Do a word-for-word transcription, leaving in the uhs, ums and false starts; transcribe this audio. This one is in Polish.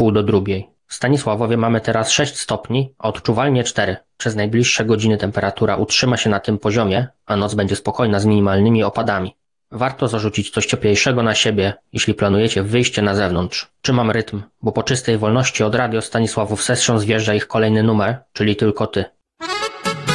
pół do drugiej. W Stanisławowie mamy teraz sześć stopni, a odczuwalnie cztery. Przez najbliższe godziny temperatura utrzyma się na tym poziomie, a noc będzie spokojna z minimalnymi opadami. Warto zarzucić coś cieplejszego na siebie, jeśli planujecie wyjście na zewnątrz. Trzymam rytm, bo po czystej wolności od Radio Stanisławów Session zjeżdża ich kolejny numer, czyli Tylko Ty.